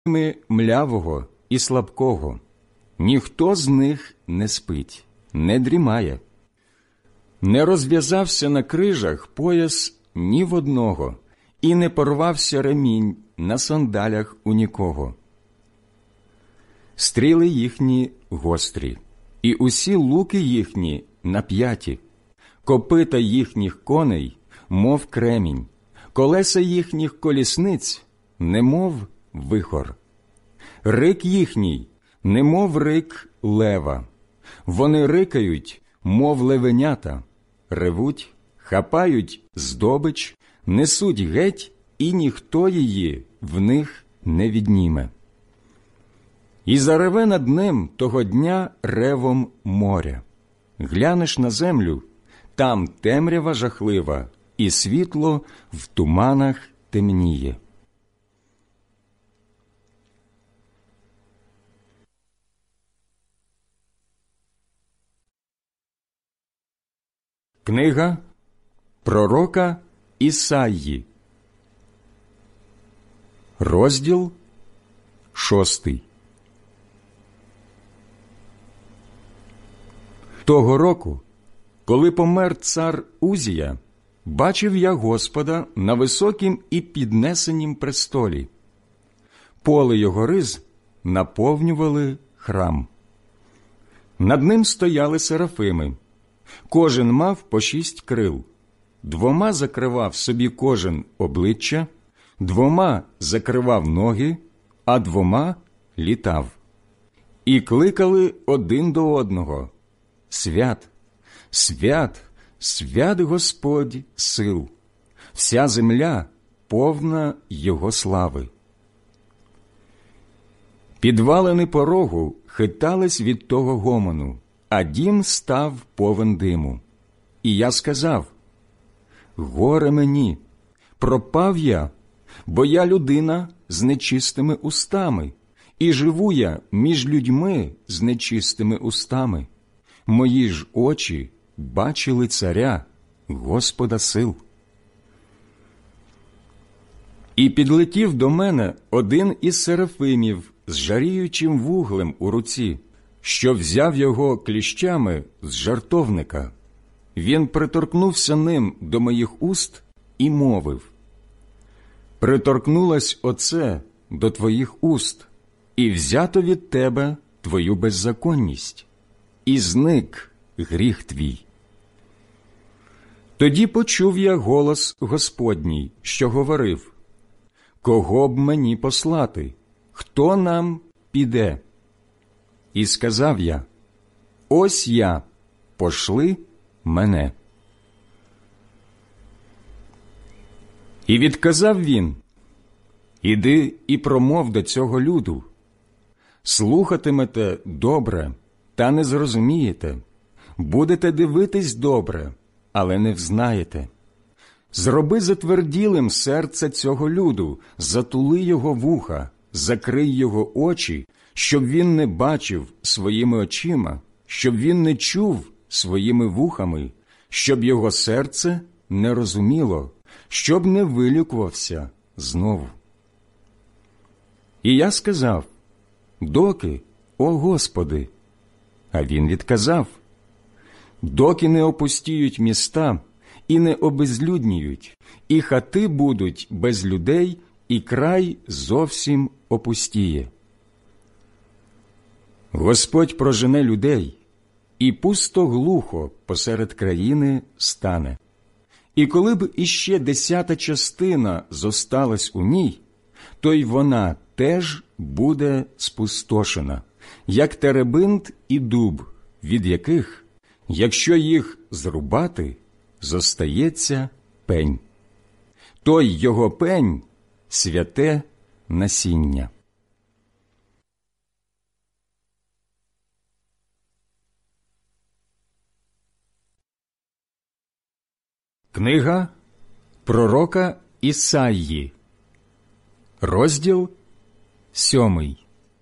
млявого і слабкого. Ніхто з них не спить, не дрімає. Не розв'язався на крижах пояс ні в одного, і не порвався ремінь на сандалях у нікого. Стріли їхні гострі, і усі луки їхні нап'яті. Копита їхніх коней, мов кремінь, колеса їхніх колісниць, немов вихор. Рик їхній, немов рик лева. Вони рикають, мов левенята, ревуть, хапають здобич, несуть геть, і ніхто її в них не відніме. І зареве над ним того дня ревом моря. Глянеш на землю, там темрява жахлива, і світло в туманах темніє. Книга пророка Ісаї, розділ 6. Того року, коли помер цар Узія, бачив я Господа на високім і піднесенім престолі. Поле його риз наповнювали храм. Над ним стояли серафими. Кожен мав по 6 крил. 2 закривав собі кожен обличчя, 2 закривав ноги, а 2 літав. І кликали один до одного: «Свят, свят, свят Господь сил! Вся земля повна Його слави». Підвалини порогу хитались від того гомону, а дім став повен диму. І я сказав: «Горе мені, пропав я, бо я людина з нечистими устами, і живу я між людьми з нечистими устами. Мої ж очі бачили царя, Господа сил». І підлетів до мене один із серафимів з жаріючим вуглем у руці, що взяв його кліщами з жартовника. Він приторкнувся ним до моїх уст і мовив: «Приторкнулась оце до твоїх уст, і взято від тебе твою беззаконність, і зник гріх твій». Тоді почув я голос Господній, що говорив: «Кого б мені послати? Хто нам піде?» І сказав я: «Ось я, пошли мене». І відказав він: «Іди і промов до цього люду. Слухатимете добре, та не зрозумієте, будете дивитись добре, але не взнаєте. Зроби затверділим серце цього люду, затули його вуха, закрий його очі, щоб він не бачив своїми очима, щоб він не чув своїми вухами, щоб його серце не розуміло, щоб не вилікувався знову». І я сказав: «Доки, о Господи?» А він відказав: «Доки не опустіють міста і не обезлюдніють, і хати будуть без людей, і край зовсім опустіє. Господь прожене людей, і пусто глухо посеред країни стане. І коли б іще 10 частина зосталась у ній, то й вона теж буде спустошена, як теребинт і дуб, від яких, якщо їх зрубати, зостається пень. Той його пень – святе насіння». Книга пророка Ісаї, розділ 7.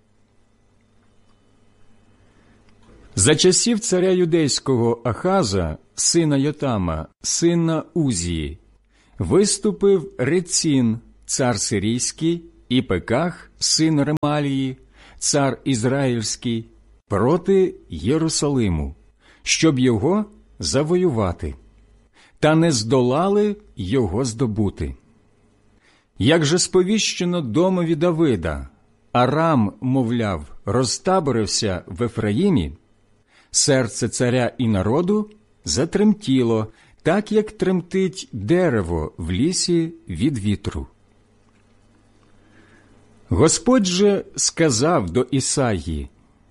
За часів царя юдейського Ахаза, сина Йотама, сина Узії, виступив Рецін, цар сирійський, і Пеках, син Ремалії, цар Ізраїльський, проти Єрусалиму, щоб його завоювати, та не здолали його здобути. Як же сповіщено домові Давида, Арам, мовляв, розтаборився в Ефраїмі, серце царя і народу затремтіло, так, як тремтить дерево в лісі від вітру. Господь же сказав до Ісаї: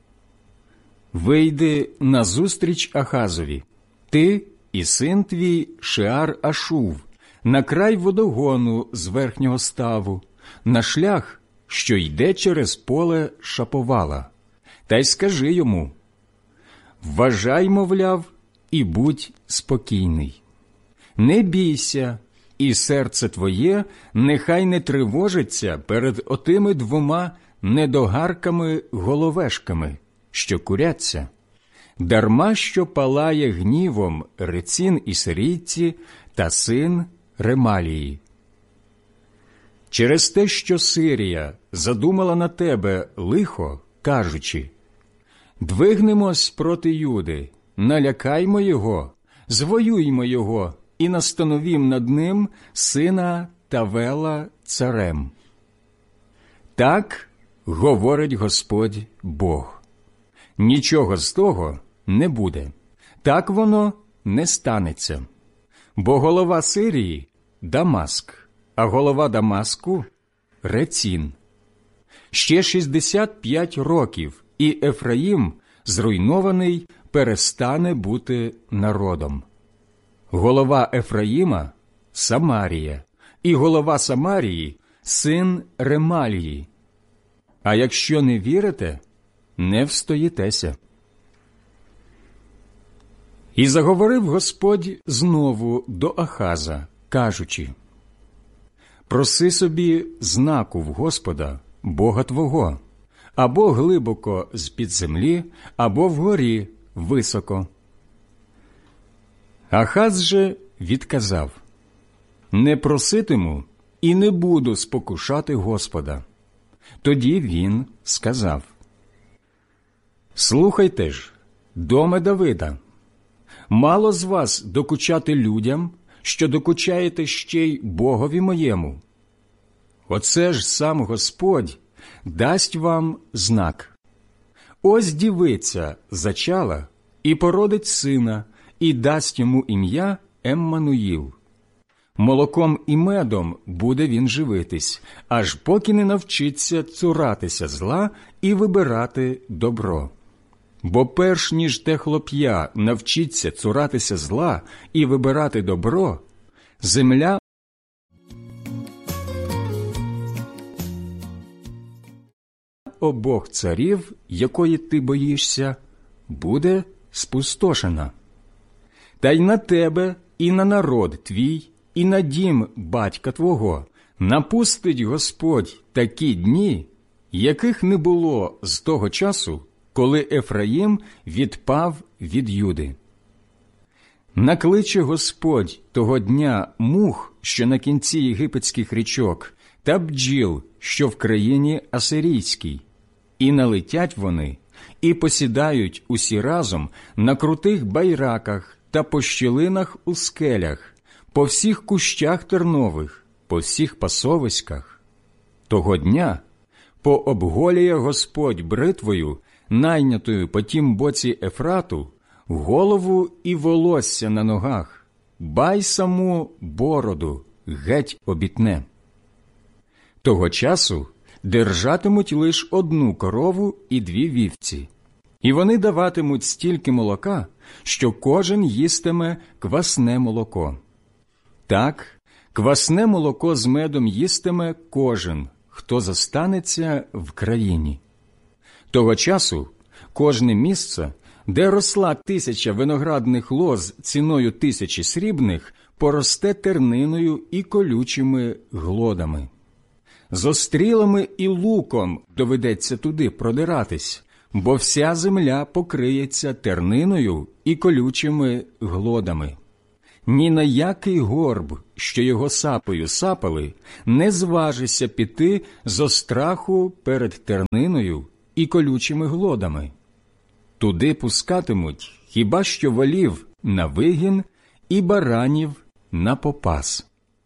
«Вийди назустріч Ахазові, ти і син твій Шеар-Ашув, на край водогону з верхнього ставу, на шлях, що йде через поле Шаповала, та й скажи йому: вважай, мовляв, і будь спокійний. Не бійся, і серце твоє нехай не тривожиться перед отими двома недогарками-головешками, що куряться, дарма що палає гнівом Рецін і сирійці та син Ремалії. Через те, що Сирія задумала на тебе лихо, кажучи: двигнемось проти Юди, налякаймо його, звоюймо його і настановім над ним сина Тавела царем. Так говорить Господь Бог. Нічого з того не буде, так воно не станеться. Бо голова Сирії – Дамаск, а голова Дамаску – Рецін. Ще 65 років, і Ефраїм, зруйнований, перестане бути народом. Голова Ефраїма – Самарія, і голова Самарії – син Ремалії. А якщо не вірите, не встоїтеся». І заговорив Господь знову до Ахаза, кажучи: «Проси собі знаку в Господа, Бога твого, або глибоко з-під землі, або вгорі високо». Ахаз же відказав: «Не проситиму і не буду спокушати Господа». Тоді він сказав: «Слухайте ж, доме Давида, мало з вас докучати людям, що докучаєте ще й Богові моєму. Оце ж сам Господь дасть вам знак. Ось дівиця зачала і породить сина, і дасть йому ім'я Еммануїл. Молоком і медом буде він живитись, аж поки не навчиться цуратися зла і вибирати добро. Бо перш ніж те хлоп'я навчиться цуратися зла і вибирати добро, земля обох царів, якої ти боїшся, буде спустошена. Та й на тебе, і на народ твій, і на дім батька твого напустить Господь такі дні, яких не було з того часу, коли Ефраїм відпав від Юди. Накличе Господь того дня мух, що на кінці єгипетських річок, та бджіл, що в країні Асирійській, і налетять вони, і посідають усі разом на крутих байраках та по щілинах у скелях, по всіх кущах тернових, по всіх пасовиськах. Того дня пообголює Господь бритвою, найнятою по тім боці Ефрату, голову і волосся на ногах, бай саму бороду геть обітне. Того часу держатимуть лиш одну корову і 2 вівці, і вони даватимуть стільки молока, що кожен їстиме квасне молоко. Так, квасне молоко з медом їстиме кожен, хто зостанеться в країні. Того часу кожне місце, де росла 1000 виноградних лоз ціною 1000 срібних, поросте терниною і колючими глодами. Зо стрілами і луком доведеться туди продиратись, бо вся земля покриється терниною і колючими глодами. ні на який горб, що його сапою сапали, не зважися піти зо страху перед терниною і колючими глодами. Туди пускатимуть хіба що волів на вигін і баранів на попас.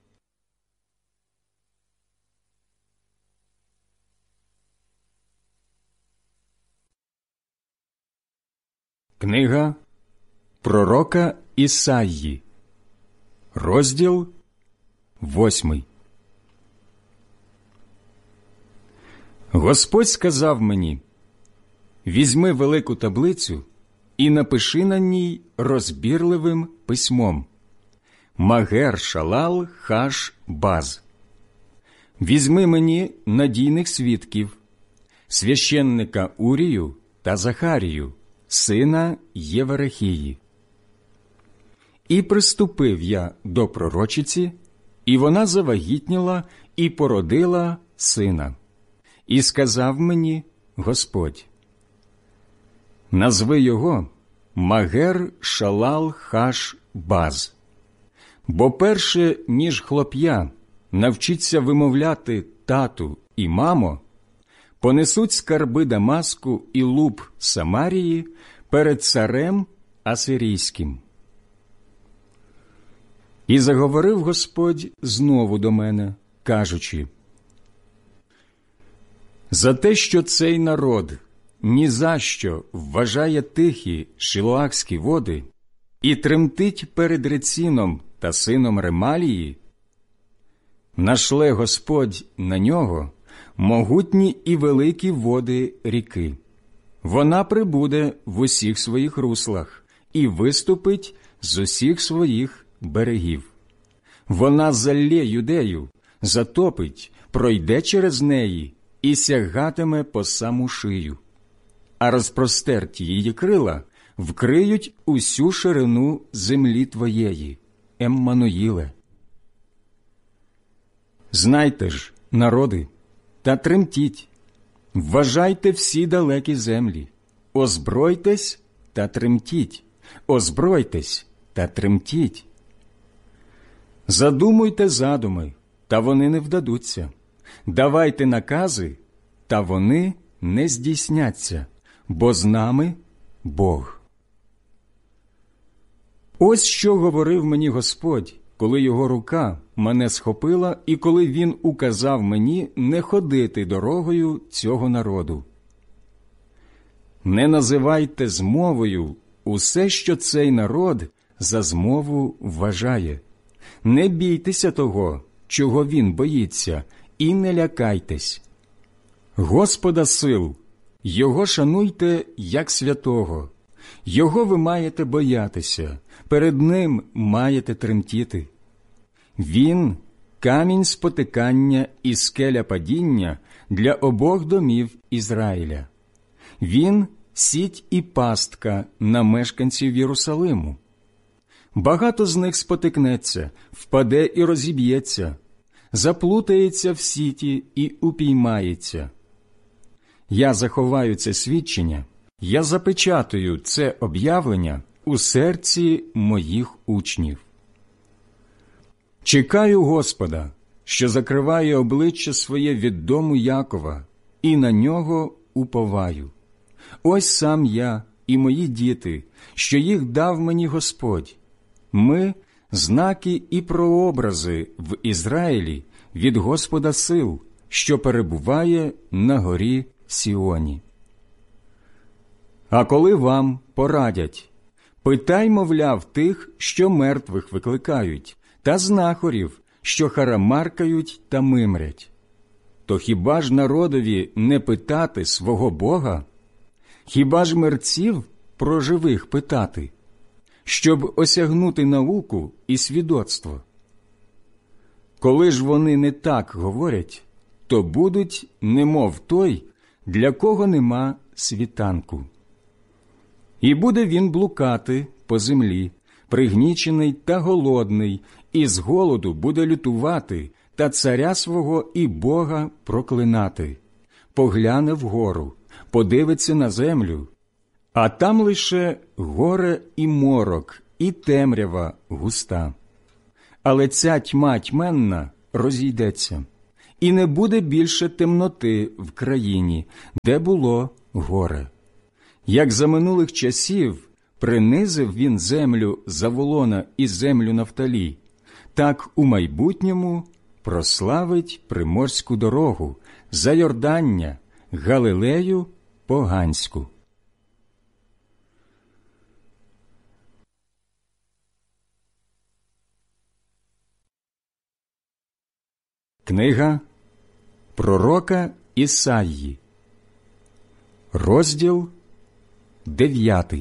Книга пророка Ісаї, розділ 8. Господь сказав мені: «Візьми велику таблицю і напиши на ній розбірливим письмом: Магер-шалал-хаш-баз. Візьми мені надійних свідків, священника Урію та Захарію, сина Єварихії». І приступив я до пророчиці, і вона завагітніла і породила сина. І сказав мені Господь: «Назви його Магер-шалал-хаш-баз, бо перше, ніж хлоп'я навчиться вимовляти тату і мамо, понесуть скарби Дамаску і луп Самарії перед царем Асирійським». І заговорив Господь знову до мене, кажучи: «За те, що цей народ ні за що вважає тихі шилоахські води і тремтить перед Реціном та сином Ремалії, нашле Господь на нього могутні і великі води ріки. Вона прибуде в усіх своїх руслах і виступить з усіх своїх берегів. Вона залє Юдею, затопить, пройде через неї і сягатиме по саму шию, а розпростерті її крила вкриють усю ширину землі твоєї, Еммануїле. Знайте ж, народи, та тремтіть, вважайте всі далекі землі, озбройтесь та тремтіть, озбройтесь та тремтіть. Задумуйте задуми, та вони не вдадуться, давайте накази, та вони не здійсняться, бо з нами Бог». Ось що говорив мені Господь, коли його рука мене схопила і коли він указав мені не ходити дорогою цього народу. «Не називайте змовою усе, що цей народ за змову вважає. Не бійтеся того, чого він боїться, і не лякайтесь. Господа сил, його шануйте як святого, його ви маєте боятися, перед ним маєте тремтіти. Він – камінь спотикання і скеля падіння для обох домів Ізраїля. Він – сіть і пастка на мешканців Єрусалиму. Багато з них спотикнеться, впаде і розіб'ється, заплутається в сіті і упіймається. Я заховаю це свідчення, я запечатаю це об'явлення у серці моїх учнів. Чекаю Господа, що закриває обличчя своє від дому Якова, і на нього уповаю. Ось сам я і мої діти, що їх дав мені Господь. Ми – знаки і прообрази в Ізраїлі від Господа сил, що перебуває на горі Сіоні. А коли вам порадять, питай, мовляв, тих, що мертвих викликають, та знахарів, що харамаркають та мимрять. То хіба ж народові не питати свого Бога? Хіба ж мерців про живих питати, щоб осягнути науку і свідоцтво? Коли ж вони не так говорять, то будуть немов той, для кого нема світанку. І буде він блукати по землі, пригнічений та голодний, і з голоду буде лютувати та царя свого і Бога проклинати. Погляне вгору, подивиться на землю, а там лише горе і морок, і темрява густа. Але ця тьма тьменна розійдеться, і не буде більше темноти в країні, де було горе. Як за минулих часів принизив він землю Заволона і землю Нафталі, так у майбутньому прославить приморську дорогу, Зайордання, Галилею поганську. Книга пророка Ісаї, розділ 9.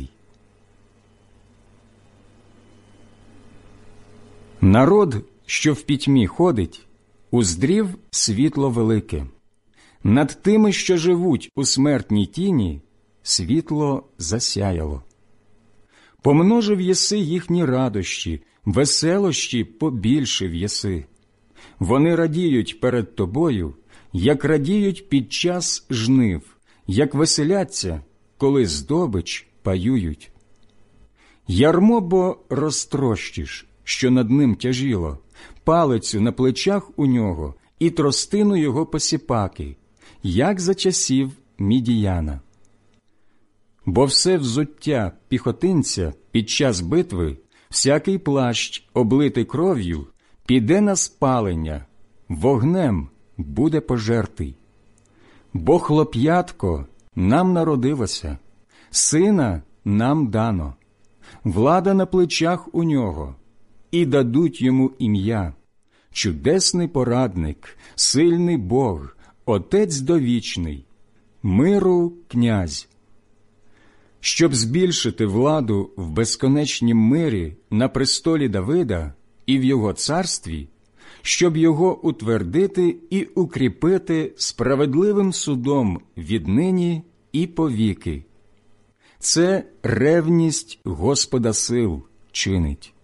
Народ, що в пітьмі ходить, уздрів світло велике. Над тими, що живуть у смертній тіні, світло засяяло. Помножив єси їхні радощі, веселощі побільшив єси. Вони радіють перед тобою, як радіють під час жнив, як веселяться, коли здобич паюють. Ярмо бо розтрощиш, що над ним тяжіло, палицю на плечах у нього і тростину його посіпаки, як за часів Мідіяна. Бо все взуття піхотинця під час битви, всякий плащ, облитий кров'ю, піде на спалення, вогнем буде пожертий. Бо хлоп'ятко нам народилося, сина нам дано, влада на плечах у нього, і дадуть йому ім'я, чудесний порадник, сильний Бог, Отець довічний, миру князь. Щоб збільшити владу в безконечнім мирі на престолі Давида і в його царстві, щоб його утвердити і укріпити справедливим судом віднині і повіки. Це ревність Господа сил чинить.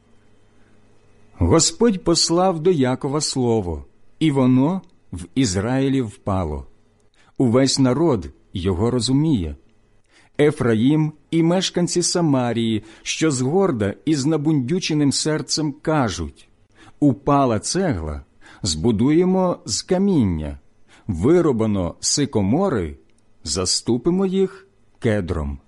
Господь послав до Якова слово, і воно в Ізраїлі впало. Увесь народ його розуміє. Ефраїм і мешканці Самарії, що згорда і з набундюченим серцем кажуть: упала цегла, збудуємо з каміння, вирубано сикомори, заступимо їх кедром.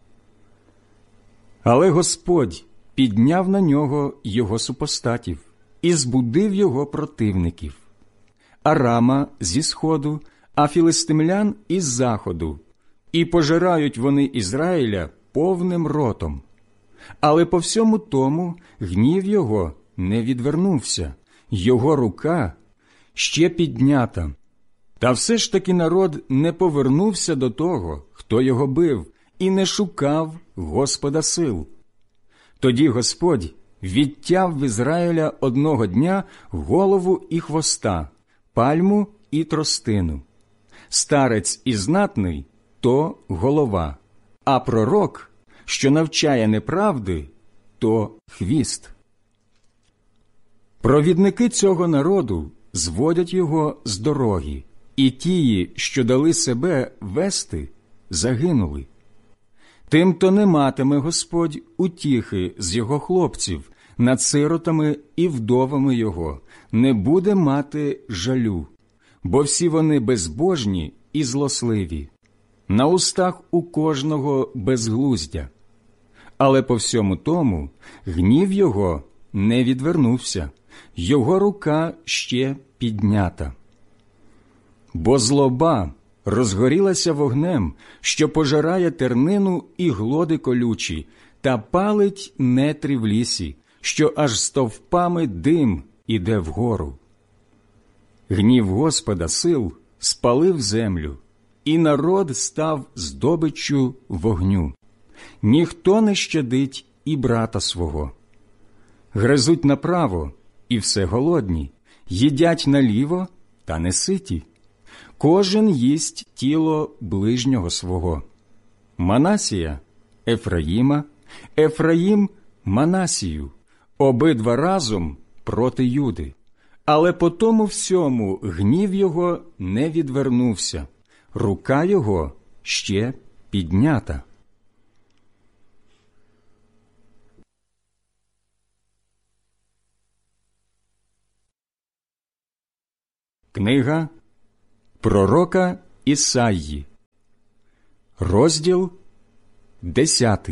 Але Господь підняв на нього його супостатів і збудив його противників. Арама зі сходу, а філистимлян із заходу, і пожирають вони Ізраїля повним ротом. Але по всьому тому гнів його не відвернувся, його рука ще піднята. Та все ж таки народ не повернувся до того, хто його бив, і не шукав Господа сил. Тоді Господь відтяв в Ізраїля одного дня голову і хвоста, пальму і тростину. Старець і знатний – то голова, а пророк, що навчає неправди, то хвіст. Провідники цього народу зводять його з дороги, і тії, що дали себе вести, загинули. Тим-то не матиме Господь утіхи з його хлопців, над сиротами і вдовами його, не буде мати жалю, бо всі вони безбожні і злосливі. На устах у кожного безглуздя. Але по всьому тому гнів його не відвернувся, його рука ще піднята. Бо злоба розгорілася вогнем, що пожирає тернину і глоди колючі, та палить нетрі в лісі, що аж стовпами дим іде вгору. Гнів Господа сил спалив землю, і народ став здобиччю вогню. Ніхто не щадить і брата свого. Гризуть направо, і все голодні, їдять наліво, та не ситі. Кожен їсть тіло ближнього свого. Манасія – Ефраїма, Ефраїм – Манасію, обидва разом проти Юди. Але по тому всьому гнів його не відвернувся, рука його ще піднята. Книга пророка Ісаї, розділ 10.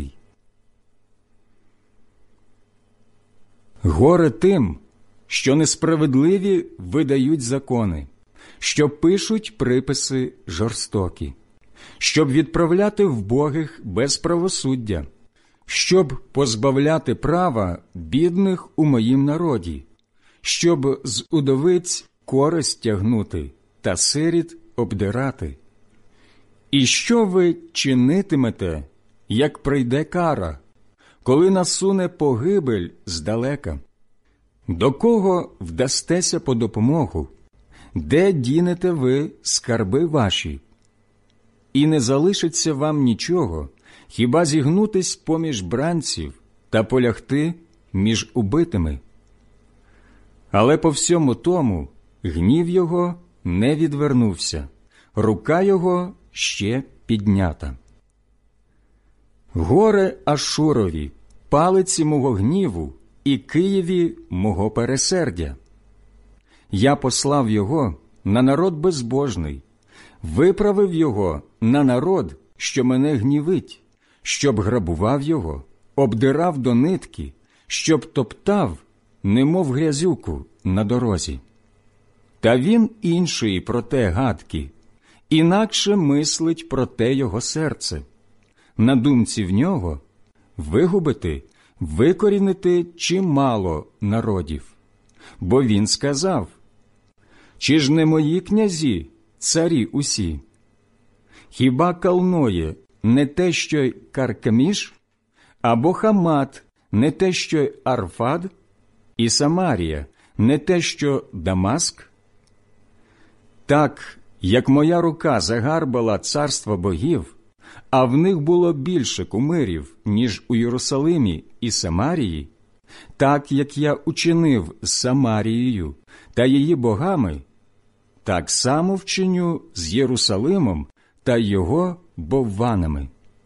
Горе тим, що несправедливі видають закони, що пишуть приписи жорстокі, щоб відправляти вбогих без правосуддя, щоб позбавляти права бідних у моїм народі, щоб з удовиць користь тягнути та сиріт обдирати. І що ви чинитимете, як прийде кара, коли насуне погибель здалека? До кого вдастеся по допомогу? Де дінете ви скарби ваші? І не залишиться вам нічого, хіба зігнутись поміж бранців та полягти між убитими. Але по всьому тому гнів його не відвернувся, рука його ще піднята. Горе Ашурові, палиці мого гніву, і Києві мого пересердя. Я послав його на народ безбожний, виправив його на народ, що мене гнівить, щоб грабував його, обдирав до нитки, щоб топтав, немов грязюку на дорозі. Та він іншої про те гадки, інакше мислить про те його серце. На думці в нього вигубити, викорінити чимало народів. Бо він сказав: чи ж не мої князі, царі усі? Хіба Калноє не те, що й Каркеміш, або Хамат не те, що й Арфад, і Самарія не те, що Дамаск? Так, як моя рука загарбала царства богів, а в них було більше кумирів, ніж у Єрусалимі і Самарії, так, як я учинив з Самарією та її богами, так само вчиню з Єрусалимом та його бовванами.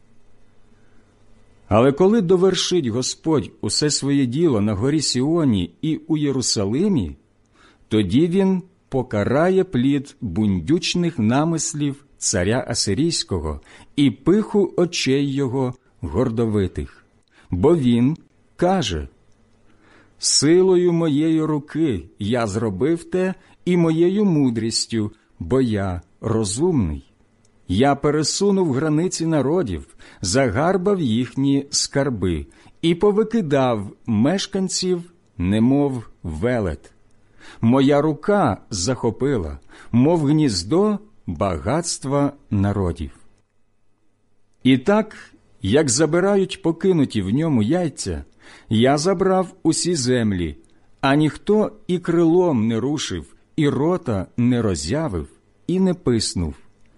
Але коли довершить Господь усе своє діло на горі Сіоні і у Єрусалимі, тоді він покарає плід бундючних намислів царя Асирійського і пиху очей його гордовитих. Бо він каже: «Силою моєї руки я зробив те, і моєю мудрістю, бо я розумний. Я пересунув границі народів, загарбав їхні скарби і повикидав мешканців, немов велет. Моя рука захопила, мов гніздо, багатства народів. І так, як забирають покинуті в ньому яйця, я забрав усі землі, а ніхто і крилом не рушив, і рота не роззявив, і не писнув.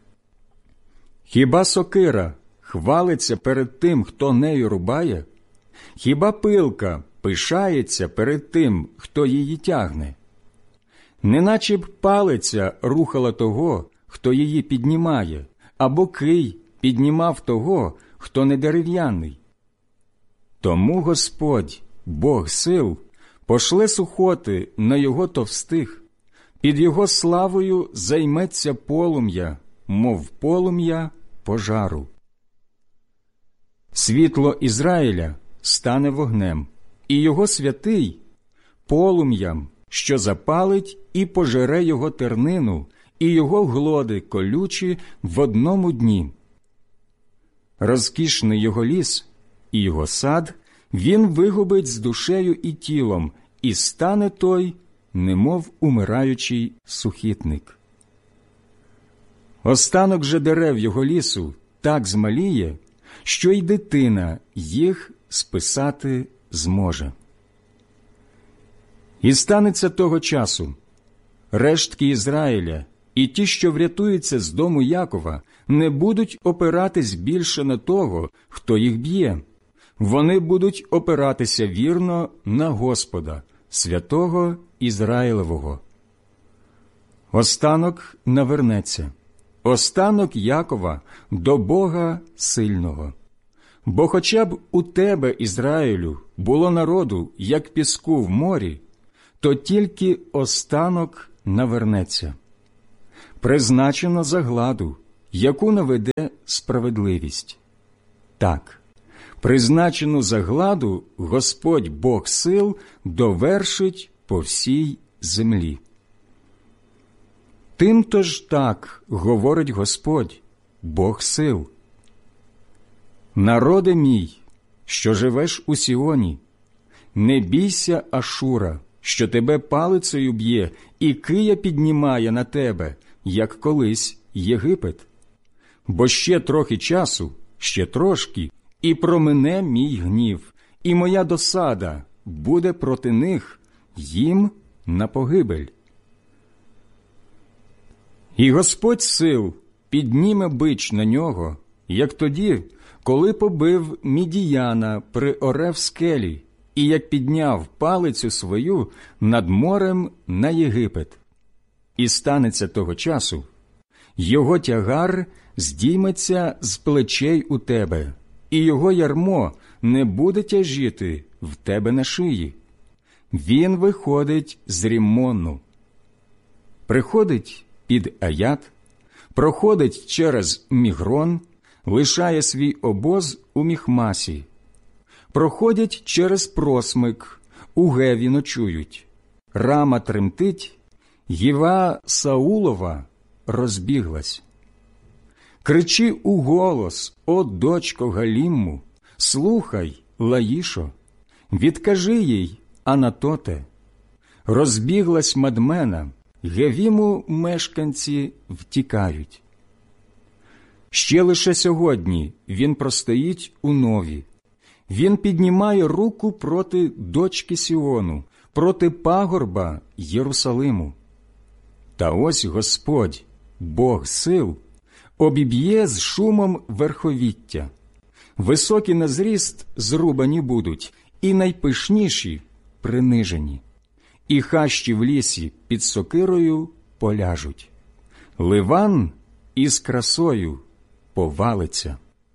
Хіба сокира хвалиться перед тим, хто нею рубає? Хіба пилка пишається перед тим, хто її тягне? Неначе б палиця рухала того, хто її піднімає, або кий піднімав того, хто не дерев'яний. Тому Господь, Бог сил, пошле сухоти на його товстих, під його славою займеться полум'я, мов полум'я пожару. Світло Ізраїля стане вогнем, і його святий – полум'ям, що запалить і пожере його тернину, і його глоди колючі в одному дні. Розкішний його ліс і його сад він вигубить з душею і тілом, і стане той, немов умираючий сухітник. Останок же дерев його лісу так змаліє, що й дитина їх списати зможе. І станеться того часу: рештки Ізраїля і ті, що врятуються з дому Якова, не будуть опиратись більше на того, хто їх б'є. Вони будуть опиратися вірно на Господа, святого Ізраїлевого. Останок навернеться, останок Якова до Бога сильного. Бо хоча б у тебе, Ізраїлю, було народу, як піску в морі, то тільки останок навернеться, призначено загладу, яку наведе справедливість. Так, призначену загладу Господь Бог сил довершить по всій землі. Тимто ж так говорить Господь, Бог сил. Народе мій, що живеш у Сіоні, не бійся Ашура, що тебе палицею б'є і кия піднімає на тебе, як колись Єгипет. Бо ще трохи часу, ще трошки, і промине мій гнів, і моя досада буде проти них, їм на погибель. І Господь сил підніме бич на нього, як тоді, коли побив Мідіяна при Орев-скелі, і як підняв палицю свою над морем на Єгипет. І станеться того часу, його тягар здійметься з плечей у тебе, і його ярмо не буде тяжіти в тебе на шиї. Він виходить з Ріммону, приходить під Аят, проходить через Мігрон, лишає свій обоз у Міхмасі, проходять через Просмик, у Геві ночують. Рама тремтить, Гіва Саулова розбіглась. Кричи у голос, о дочко Галімму, слухай, Лаїшо, відкажи їй, Анатоте. Розбіглась Мадмена, Гевіму мешканці втікають. Ще лише сьогодні він простоїть у Нові. Він піднімає руку проти дочки Сіону, проти пагорба Єрусалиму. Та ось Господь, Бог сил, обіб'є з шумом верховіття. Високі на зріст зрубані будуть, і найпишніші принижені. І хащі в лісі під сокирою поляжуть. Ливан із красою повалиться.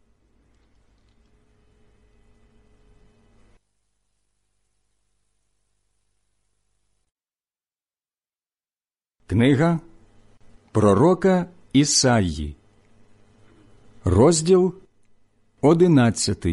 Книга пророка Ісаї, розділ 11.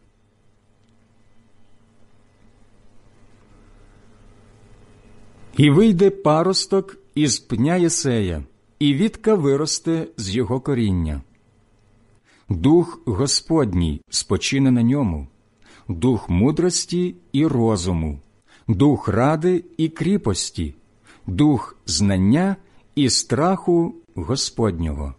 І вийде паросток із пня Єсея, і вітка виросте з його коріння. Дух Господній спочине на ньому, дух мудрості і розуму, дух ради і кріпості, дух знання і страху Господнього.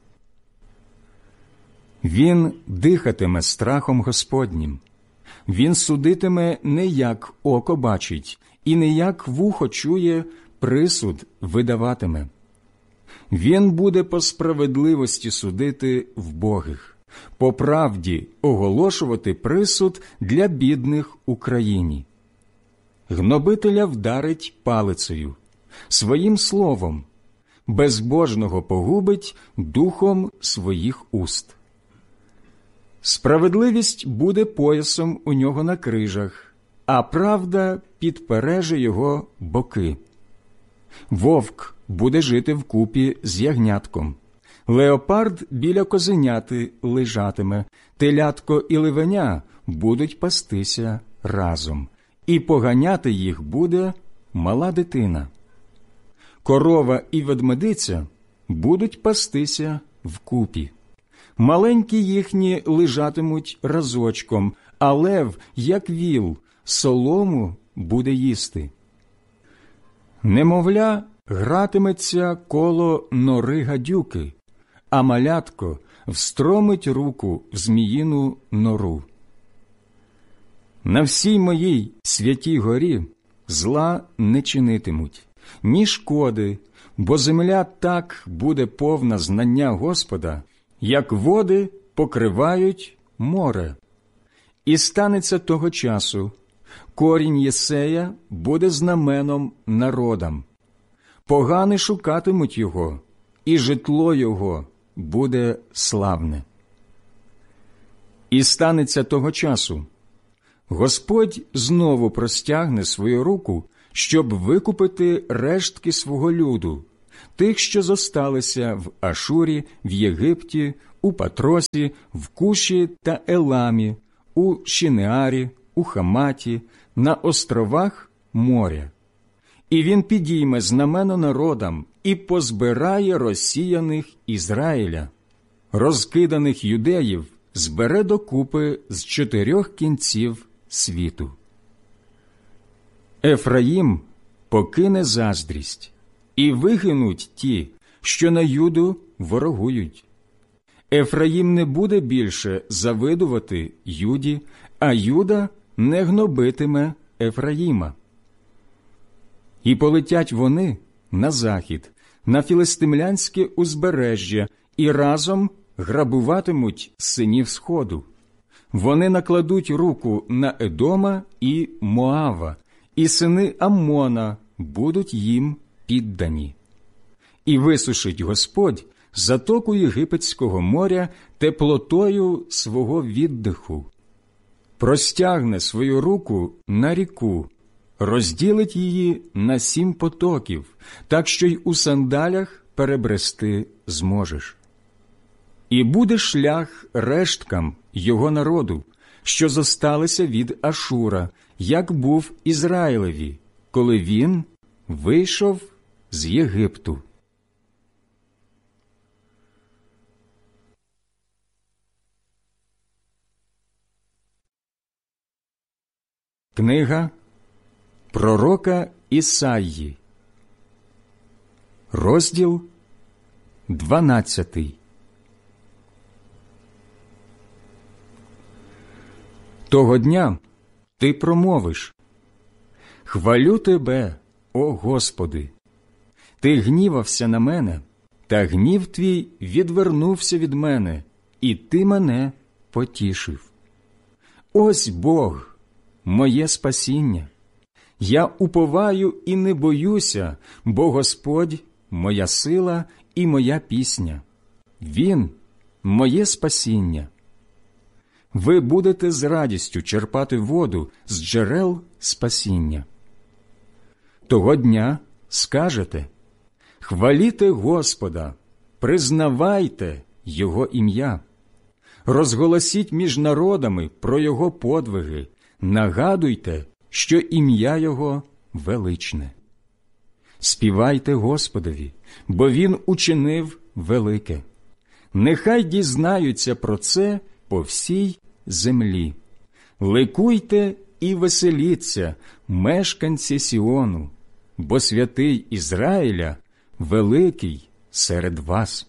Він дихатиме страхом Господнім. Він судитиме не як око бачить, і не як вухо чує, присуд видаватиме. Він буде по справедливості судити вбогих, по правді оголошувати присуд для бідних у країні. Гнобителя вдарить палицею, своїм словом, безбожного погубить духом своїх уст. Справедливість буде поясом у нього на крижах, а правда підпереже його боки. Вовк буде жити вкупі з ягнятком, леопард біля козеняти лежатиме, телятко і ливеня будуть пастися разом, і поганяти їх буде мала дитина. Корова і ведмедиця будуть пастися вкупі. Маленькі їхні лежатимуть разочком, а лев, як віл, солому буде їсти. Немовля гратиметься коло нори гадюки, а малятко встромить руку в зміїну нору. На всій моїй святій горі зла не чинитимуть, ні шкоди, бо земля так буде повна знання Господа, як води покривають море. І станеться того часу, корінь Єсея буде знаменом народам. Погани шукатимуть його, і житло його буде славне. І станеться того часу, Господь знову простягне свою руку, щоб викупити рештки свого люду, тих, що зосталися в Ашурі, в Єгипті, у Патросі, в Куші та Еламі, у Шинеарі, у Хаматі, на островах моря. І він підійме знамено народам і позбирає розсіяних Ізраїля. Розкиданих юдеїв збере докупи з 4 кінців світу. Ефраїм покине заздрість, і вигинуть ті, що на Юду ворогують. Ефраїм не буде більше завидувати Юді, а Юда не гнобитиме Ефраїма. І полетять вони на захід, на філистимлянське узбережжя, і разом грабуватимуть синів Сходу. Вони накладуть руку на Едома і Моава, і сини Аммона будуть їм піддані. І висушить Господь затоку Єгипетського моря теплотою свого віддиху. Простягне свою руку на ріку, розділить її на 7 потоків, так що й у сандалях перебрести зможеш. І буде шлях решткам його народу, що зосталися від Ашура, як був Ізраїлеві, коли він вийшов з Єгипту. Книга пророка Ісаї, розділ 12. Того дня ти промовиш: «Хвалю тебе, о Господи! Ти гнівався на мене, та гнів твій відвернувся від мене, і ти мене потішив. Ось Бог, моє спасіння. Я уповаю і не боюся, бо Господь – моя сила і моя пісня. Він – моє спасіння. Ви будете з радістю черпати воду з джерел спасіння. Того дня скажете: хваліте Господа, признавайте Його ім'я. Розголосіть між народами про Його подвиги, нагадуйте, що ім'я Його величне. Співайте Господові, бо Він учинив велике. Нехай дізнаються про це по всій землі. Ликуйте і веселіться, мешканці Сіону, бо святий Ізраїля великий серед вас.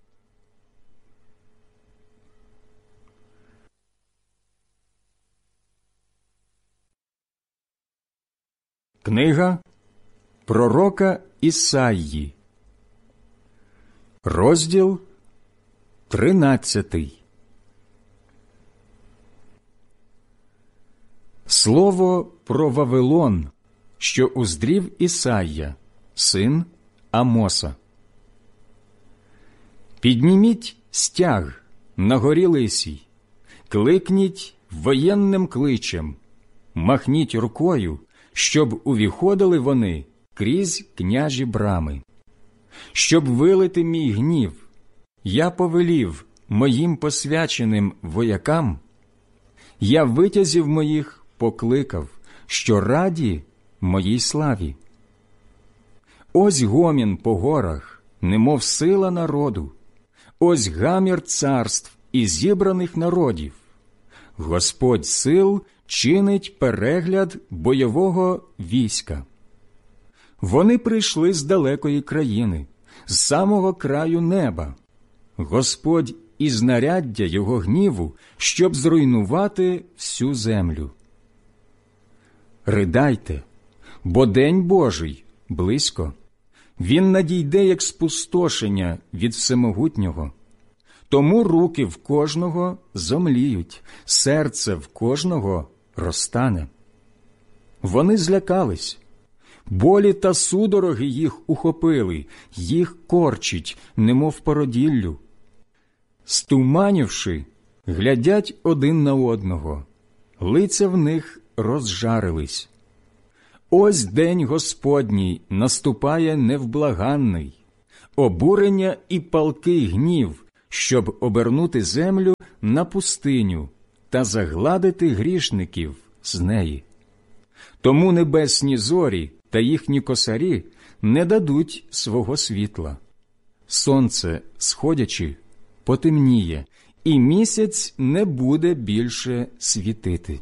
Книга пророка Ісаї, розділ 13. Слово про Вавилон, що уздрів Ісая, син Амоса. Підніміть стяг на горі Лисій, кликніть воєнним кличем, махніть рукою, щоб увіходили вони крізь княжі брами. Щоб вилити мій гнів, я повелів моїм посвяченим воякам, я витязів моїх покликав, що раді моїй славі. Ось гомін по горах, немов сила народу, ось гамір царств і зібраних народів. Господь сил чинить перегляд бойового війська. Вони прийшли з далекої країни, з самого краю неба. Господь і знаряддя його гніву, щоб зруйнувати всю землю. Ридайте, бо день Божий близько. Він надійде, як спустошення від Всемогутнього. Тому руки в кожного зомліють, серце в кожного розтане. Вони злякались. Болі та судороги їх ухопили, їх корчить, немов породіллю. Стуманівши, глядять один на одного, лиця в них розжарились. Ось день Господній наступає невблаганний, обурення і палкий гнів, щоб обернути землю на пустиню та загладити грішників з неї. Тому небесні зорі та їхні косарі не дадуть свого світла. Сонце, сходячи, потемніє, і місяць не буде більше світити.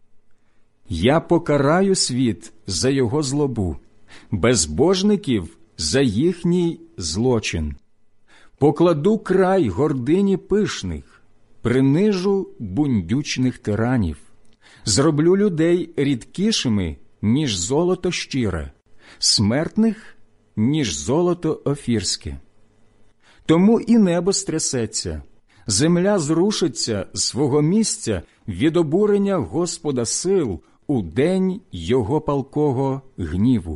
Я покараю світ за його злобу, безбожників за їхній злочин. Покладу край гордині пишних, принижу бундючних тиранів, зроблю людей рідкішими, ніж золото щире, смертних, ніж золото офірське. Тому і небо стрясеться, земля зрушиться з свого місця від обурення Господа сил у день його палкого гніву.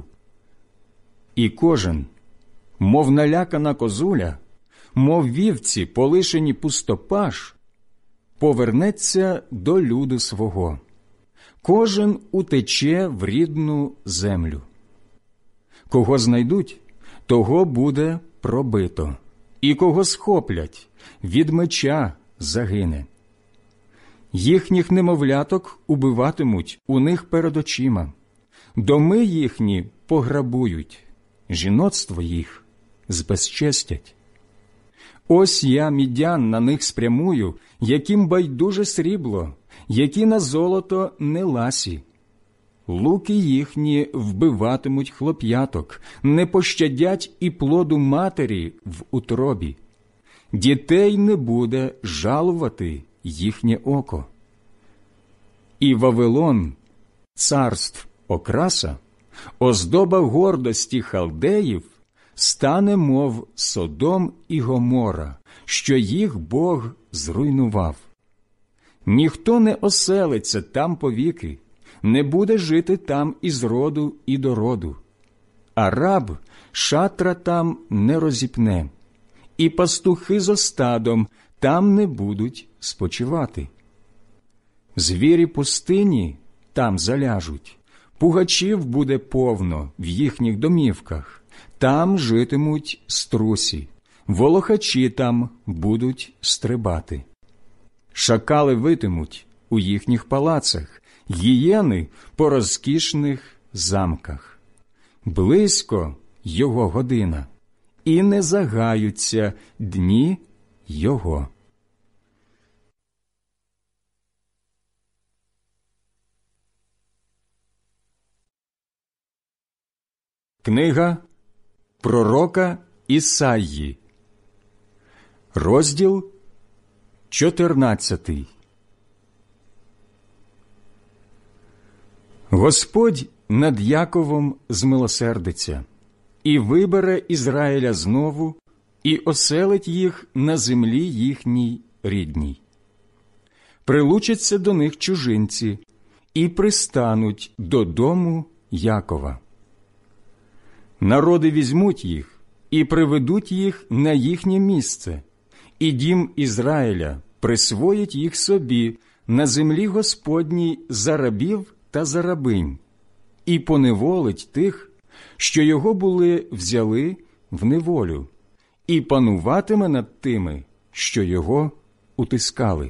І кожен, мов налякана козуля, мов вівці, полишені пустопаш, повернеться до люду свого. Кожен утече в рідну землю. Кого знайдуть, того буде пробито, і кого схоплять, від меча загине. Їхніх немовляток убиватимуть у них перед очима, доми їхні пограбують, жіноцтво їх збезчестять. Ось я мідян на них спрямую, яким байдуже срібло, які на золото не ласі. Луки їхні вбиватимуть хлоп'яток, не пощадять і плоду матері в утробі. Дітей не буде жалувати їхнє око. І Вавилон, царств окраса, оздоба гордості халдеїв, стане, мов Содом і Гомора, що їх Бог зруйнував. Ніхто не оселиться там повіки, не буде жити там із роду і до роду. А раб шатра там не розіпне, і пастухи зо стадом там не будуть спочивати. Звірі пустині там заляжуть, пугачів буде повно в їхніх домівках, там житимуть струсі, волохачі там будуть стрибати. Шакали витимуть у їхніх палацах, гієни по розкішних замках. Близько його година, і не загаються дні його. Книга пророка Ісаї, розділ 14. Господь над Яковом змилосердиться, і вибере Ізраїля знову, і оселить їх на землі їхній рідній. Прилучаться до них чужинці, і пристануть додому Якова. Народи візьмуть їх і приведуть їх на їхнє місце, і дім Ізраїля присвоїть їх собі на землі Господній за рабів та за рабинь, і поневолить тих, що його були взяли в неволю, і пануватиме над тими, що його утискали.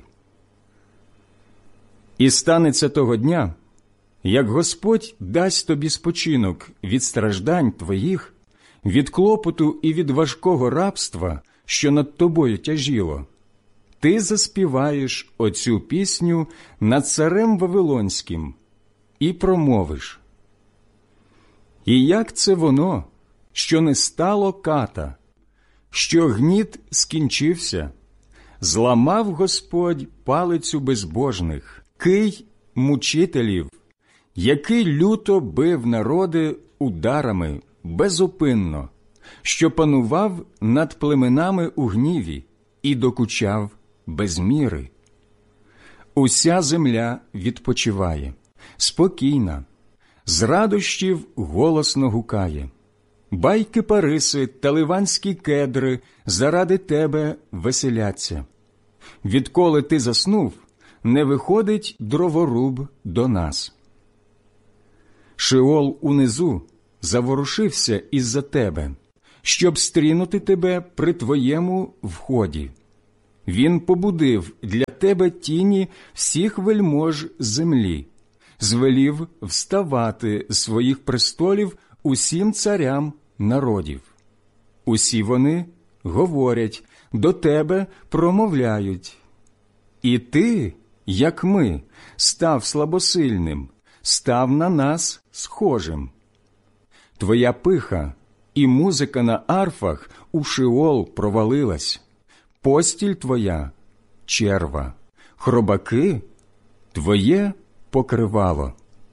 І станеться того дня, як Господь дасть тобі спочинок від страждань твоїх, від клопоту і від важкого рабства, що над тобою тяжіло, ти заспіваєш оцю пісню над царем Вавилонським і промовиш: «І як це воно, що не стало ката, що гніт скінчився, зламав Господь палицю безбожних, кий мучителів, який люто бив народи ударами безупинно, що панував над племенами у гніві і докучав без міри. Уся земля відпочиває, спокійна, з радощів голосно гукає. Байки париси та ливанські кедри заради тебе веселяться. Відколи ти заснув, не виходить дроворуб до нас. Шеол унизу заворушився із-за тебе, щоб стрінути тебе при твоєму вході. Він побудив для тебе тіні всіх вельмож землі, звелів вставати з своїх престолів усім царям народів. Усі вони говорять, до тебе промовляють. І ти, як ми, став слабосильним, став на нас схожим. Твоя пиха і музика на арфах у Шеол провалилась, постіль твоя – черва, хробаки – твоє покривало.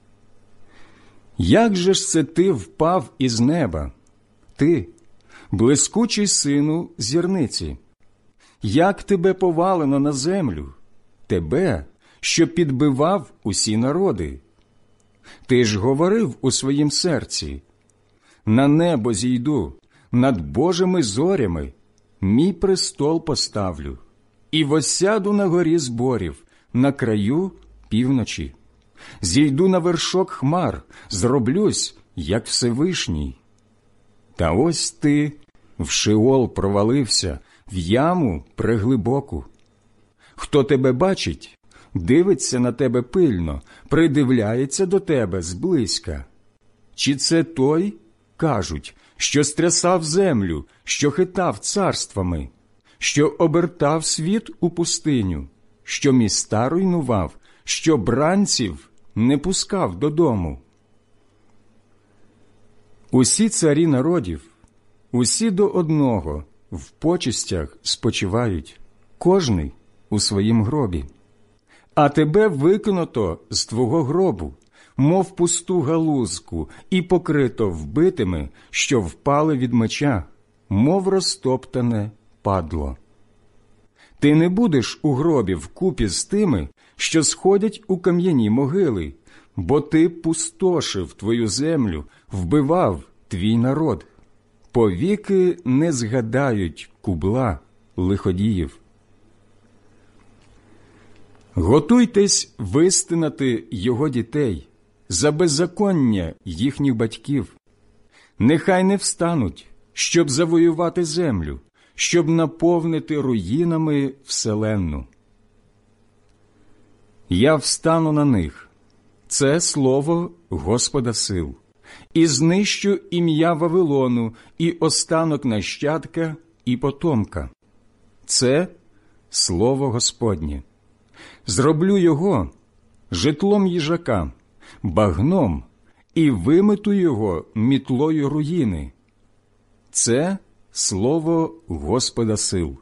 Як же ж це ти впав із неба, ти, блискучий сину зірниці? Як тебе повалено на землю, тебе, що підбивав усі народи? Ти ж говорив у своїм серці: на небо зійду, над Божими зорями мій престол поставлю, і восяду на горі зборів, на краю півночі. Зійду на вершок хмар, зроблюсь, як Всевишній. Та ось ти в Шеол провалився, в яму преглибоку. Хто тебе бачить, дивиться на тебе пильно, придивляється до тебе зблизька. Чи це той, кажуть, що стрясав землю, що хитав царствами, що обертав світ у пустиню, що міста руйнував, що бранців не пускав додому? Усі царі народів, усі до одного, в почестях спочивають, кожний у своїм гробі. А тебе викинуто з твого гробу, мов пусту галузку, і покрито вбитими, що впали від меча, мов розтоптане падло. Ти не будеш у гробі вкупі з тими, що сходять у кам'яні могили, бо ти пустошив твою землю, вбивав твій народ. Повіки не згадають кубла лиходіїв. Готуйтесь вистинати його дітей за беззаконня їхніх батьків. Нехай не встануть, щоб завоювати землю, щоб наповнити руїнами вселенну. Я встану на них, це слово Господа сил, і знищу ім'я Вавилону, і останок нащадка, і потомка. Це слово Господнє. Зроблю його житлом їжака, багном, і вимету його мітлою руїни. Це слово Господа сил.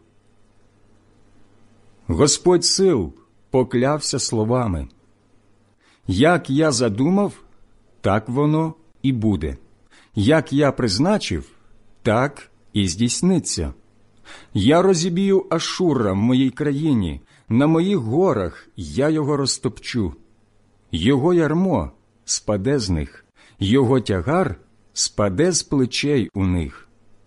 Господь сил поклявся словами: як я задумав, так воно і буде. Як я призначив, так і здійсниться. Я розіб'ю Ашура в моїй країні, на моїх горах я його розтопчу. Його ярмо спаде з них, його тягар спаде з плечей у них.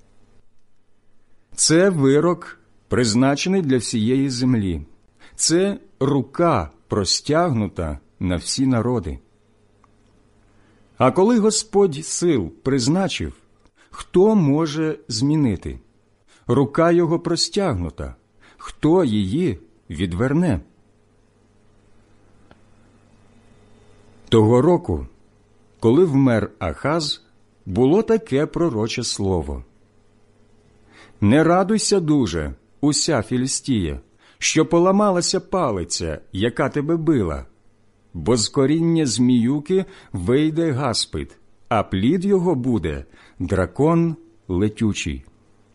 Це вирок, призначений для всієї землі. Це рука простягнута на всі народи. А коли Господь сил призначив, хто може змінити? Рука його простягнута, хто її відверне? Того року, коли вмер Ахаз, було таке пророче слово: «Не радуйся дуже, уся Філістія, що поламалася палиця, яка тебе била, бо з коріння зміюки вийде гаспид, а плід його буде дракон летючий.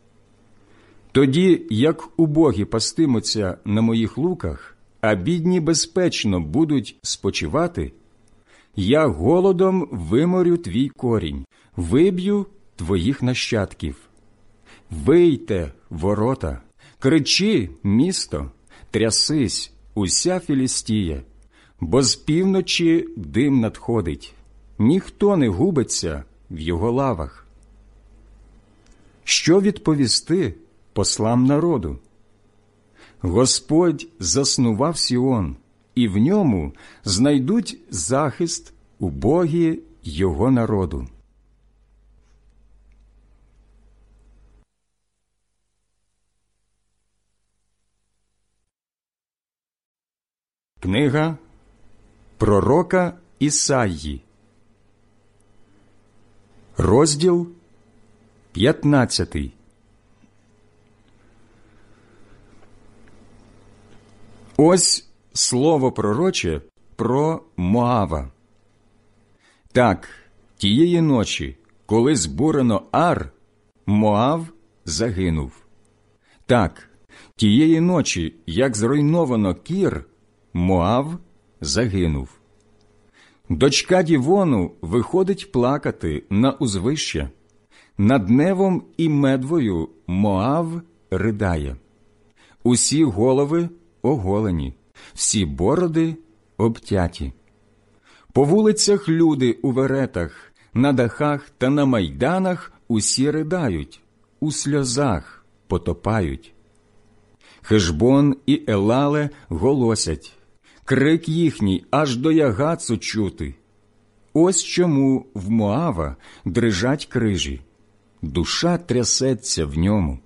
Тоді, як убогі пастимуться на моїх луках, а бідні безпечно будуть спочивати, я голодом виморю твій корінь, виб'ю твоїх нащадків. Вийте, ворота, кричи, місто, трясись, уся Філістія, бо з півночі дим надходить, ніхто не губиться в його лавах». Що відповісти послам народу? Господь заснував Сіон, і в ньому знайдуть захист убогі його народу. Книга пророка Ісаї, розділ 15. Ось слово пророче про Моава. Так, тієї ночі, коли збурено Ар, Моав загинув. Так, тієї ночі, як зруйновано Кір, Моав загинув. Дочка Дівону виходить плакати на узвище. Над Невом і Медвою Моав ридає. Усі голови оголені, всі бороди обтяті. По вулицях люди у веретах, на дахах та на майданах усі riдають, у сльозах потопають. Хешбон і Елале голосять, крик їхній аж до Ягацу чути. Ось чому в Моава дрижать крижі, душа трясеться в ньому.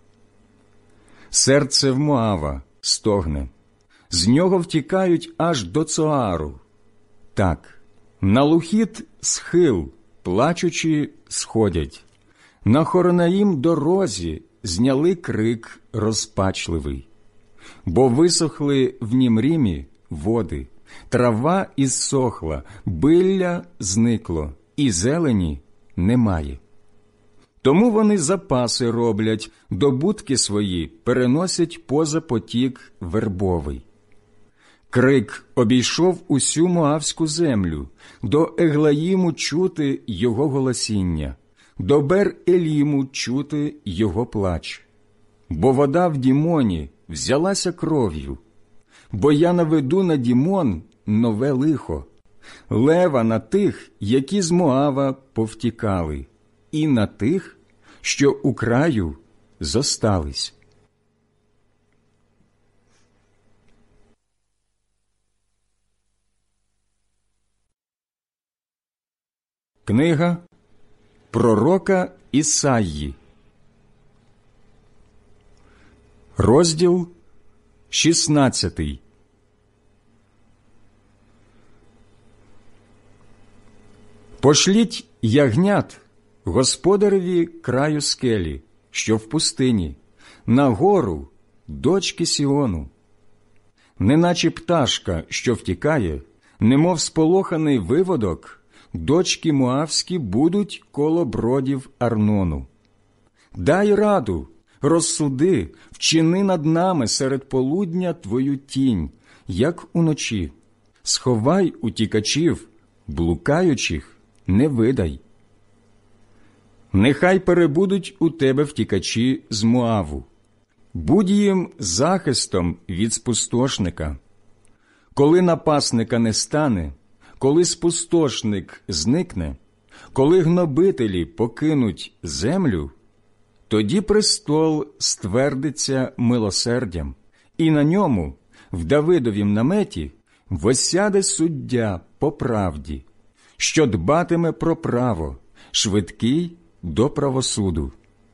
Серце в Моава стогне, з нього втікають аж до Цоару. Так, на Лухіт схил, плачучи, сходять. На Хоронаїм дорозі зняли крик розпачливий. Бо висохли в Німрімі води, трава ізсохла, билля зникло, і зелені немає. Тому вони запаси роблять, добутки свої переносять поза потік вербовий. Крик обійшов усю Моавську землю, до Еглаїму чути його голосіння, до Бер-Еліму чути його плач. Бо вода в Дімоні взялася кров'ю, бо я наведу на Дімон нове лихо, лева на тих, які з Моава повтікали, і на тих, що у краю зостались. Книга пророка Ісаї, розділ 16. Пошліть ягнят господареві краю скелі, що в пустині, на гору дочки Сіону. Неначе пташка, що втікає, немов сполоханий виводок, дочки Моавські будуть коло бродів Арнону. Дай раду, розсуди, вчини над нами серед полудня твою тінь, як уночі. Сховай утікачів, блукаючих не видай. Нехай перебудуть у тебе втікачі з Моаву. Будь їм захистом від спустошника. Коли напасника не стане, коли спустошник зникне, коли гнобителі покинуть землю, тоді престол ствердиться милосердям, і на ньому, в Давидовім наметі, восяде суддя по правді, що дбатиме про право, швидкий до правосуду.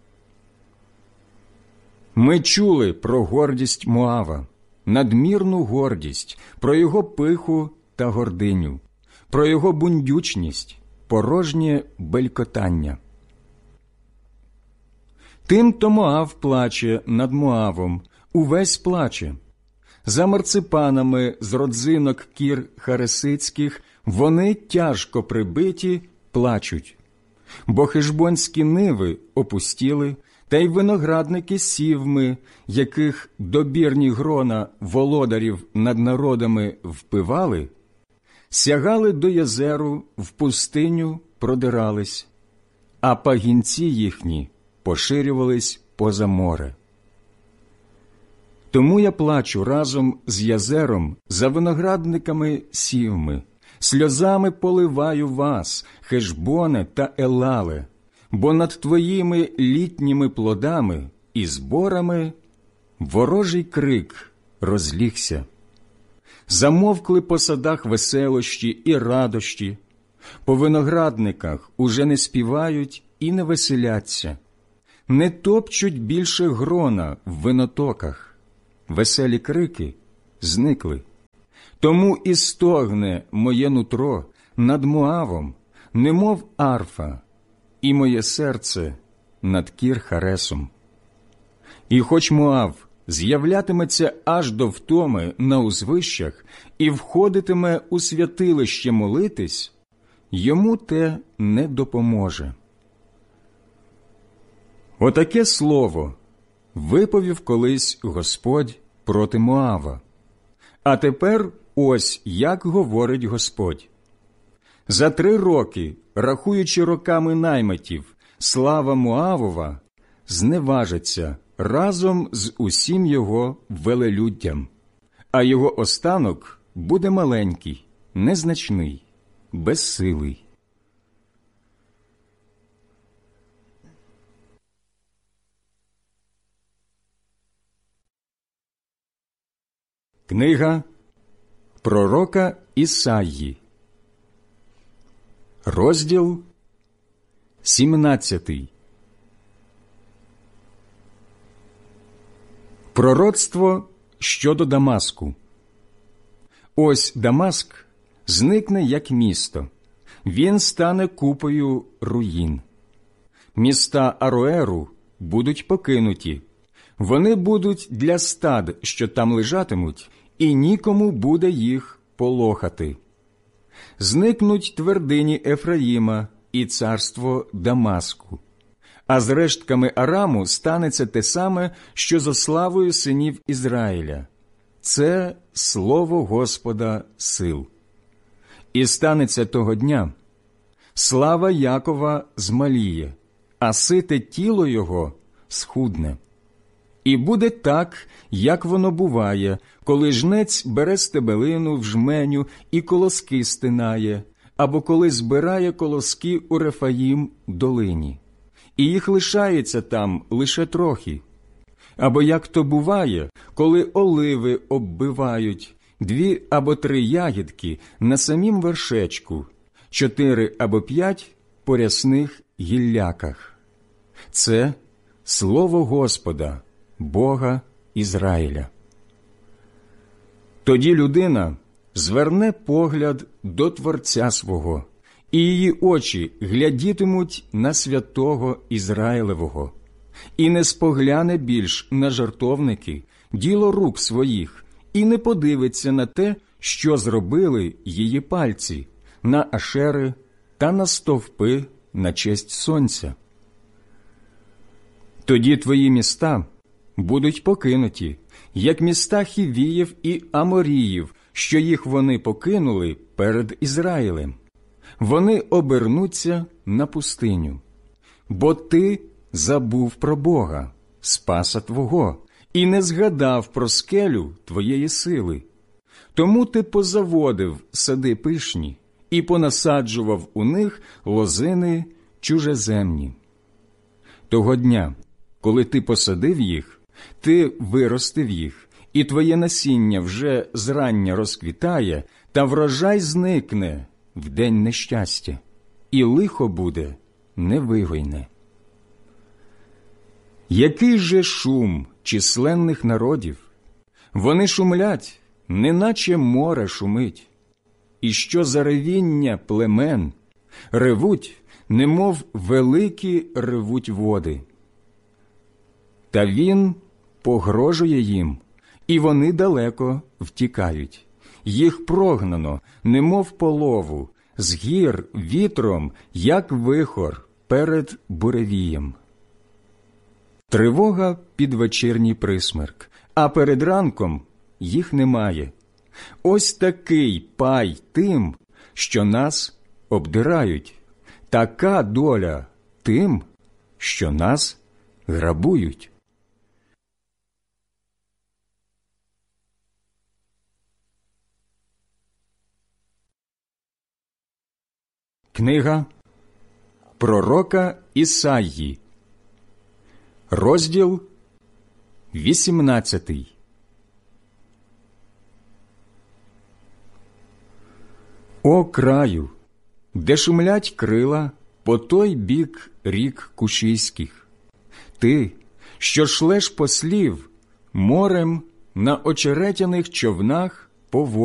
Ми чули про гордість Моава, надмірну гордість, про його пиху та гординю, про його бундючність, порожнє белькотання. Тим-то Моав плаче над Моавом, увесь плаче. За марципанами з родзинок кір харесицьких вони тяжко прибиті плачуть. Бо хешбонські ниви опустіли, та й виноградники сівми, яких добірні грона володарів над народами впивали, сягали до Єзеру, в пустиню продирались, а пагінці їхні поширювались поза море. Тому я плачу разом з Єзером за виноградниками сівми, сльозами поливаю вас, Хешбоне та Елале, бо над твоїми літніми плодами і зборами ворожий крик розлігся. Замовкли по садах веселощі і радощі, по виноградниках уже не співають і не веселяться, не топчуть більше грона в винотоках, веселі крики зникли. Тому і стогне моє нутро над Моавом, немов арфа, і моє серце над Кір-Харесом. І хоч Моав з'являтиметься аж до втоми на узвищах і входитиме у святилище молитись, йому те не допоможе. Отаке слово виповів колись Господь проти Моава. А тепер ось як говорить Господь. За 3 роки, рахуючи роками наймитів, слава Моавова зневажиться разом з усім його велелюддям, а його останок буде маленький, незначний, безсилий. Книга пророка Ісаї, розділ 17. Пророцтво щодо Дамаску. Ось Дамаск зникне як місто, він стане купою руїн. Міста Ароеру будуть покинуті, вони будуть для стад, що там лежатимуть, і нікому буде їх полохати. Зникнуть твердині Ефраїма і царство Дамаску. А з рештками Араму станеться те саме, що зо славою синів Ізраїля. Це слово Господа сил. І станеться того дня, слава Якова змаліє, а сите тіло його схудне. І буде так, як воно буває, коли жнець бере стебелину в жменю і колоски стинає, або коли збирає колоски у Рефаїм долині, і їх лишається там лише трохи. Або як то буває, коли оливи оббивають 2 або 3 ягідки на самім вершечку, 4 або 5 по рясних гілляках. Це слово Господа, Бога Ізраїля. Тоді людина зверне погляд до Творця свого, і її очі глядітимуть на святого Ізраїлевого, і не спогляне більш на жертовники, діло рук своїх, і не подивиться на те, що зробили її пальці, на ашери та на стовпи на честь сонця. Тоді твої міста будуть покинуті, як міста Хівіїв і Аморіїв, що їх вони покинули перед Ізраїлем. Вони обернуться на пустиню. Бо ти забув про Бога, Спаса твого, і не згадав про скелю твоєї сили. Тому ти позаводив сади пишні і понасаджував у них лозини чужеземні. Того дня, коли ти посадив їх, ти виростив їх, і твоє насіння вже зрання розквітає, та врожай зникне в день нещастя, і лихо буде невигойне. Який же шум численних народів! Вони шумлять, неначе море шумить. І що за ревіння племен! Ревуть, немов великі ревуть води. Та він погрожує їм, і вони далеко втікають. Їх прогнано, немов полову, з гір вітром, як вихор перед буревієм. Тривога під вечірній присмерк, а перед ранком їх немає. Ось такий пай тим, що нас обдирають, така доля тим, що нас грабують. Книга пророка Ісаї, розділ 18. О краю, де шумлять крила по той бік рік Кушійських, ти, що шлеш послів морем на очеретяних човнах по